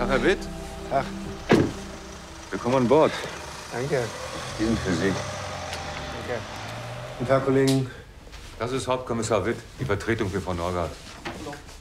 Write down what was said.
Tag, Herr Witt. Ach, Willkommen an Bord. danke. Die sind für Sie. Danke. Guten Tag, Kollegen. Das ist Hauptkommissar Witt, die Vertretung für Frau Norgard. Hallo.